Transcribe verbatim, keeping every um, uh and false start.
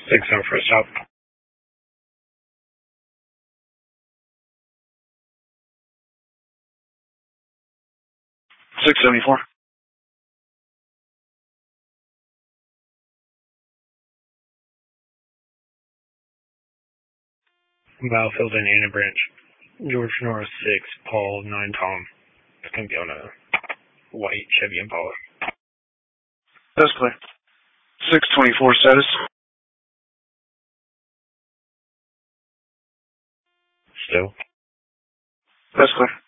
Six zero for a stop. Six seventy four. Battlefield and Anna Branch. George Norris six, Paul nine Tom. It's gonna be on a white Chevy Impala. That's clear. Six twenty four status. Still. That's clear.